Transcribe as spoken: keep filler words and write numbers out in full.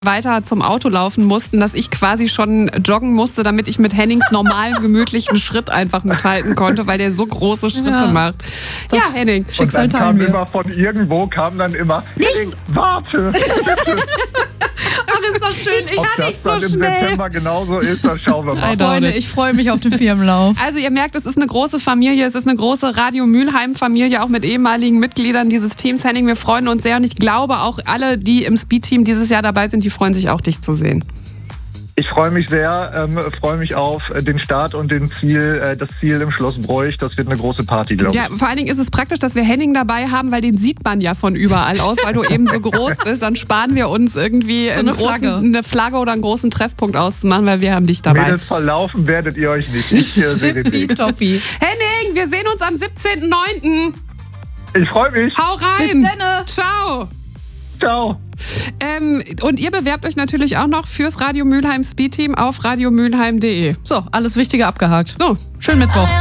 weiter zum Auto laufen mussten, dass ich quasi schon joggen musste, damit ich mit Hennings normalen, gemütlichen Schritt einfach mithalten konnte, weil der so große Schritte Ja. macht. Das ja, Henning. Schicksal Und dann teilen kam wir. immer von irgendwo, kam dann immer, Henning, warte. Ach, ist das schön. Ich Ob kann das nicht so dann im schnell. September genauso ist, das schauen wir mal. I doubt Freunde, it. ich freue mich auf den Firmenlauf. Also ihr merkt, es ist eine große Familie, es ist eine große Radio Mülheim-Familie, auch mit ehemaligen Mitgliedern dieses Teams. Henning, wir freuen uns sehr und ich glaube auch alle, die im Speed-Team dieses Jahr dabei sind, die freuen sich auch, dich zu sehen. Ich freue mich sehr, ähm, freue mich auf äh, den Start und den Ziel, äh, das Ziel im Schloss Broich. Das wird eine große Party, glaube ich. Ja, vor allen Dingen ist es praktisch, dass wir Henning dabei haben, weil den sieht man ja von überall aus, weil du eben so groß bist. Dann sparen wir uns irgendwie So einen eine großen, Flagge. eine Flagge oder einen großen Treffpunkt auszumachen, weil wir haben dich dabei. Mädels, verlaufen werdet ihr euch nicht. Ich äh, sehe den Weg. Toppi. Henning, wir sehen uns am siebzehnten neunten Ich freue mich. Hau rein. Bis denne. Ciao. Ciao. Ähm, und ihr bewerbt euch natürlich auch noch fürs Radio Mülheim Speed Team auf radiomülheim punkt de. So, alles Wichtige abgehakt. So, Schönen Mittwoch.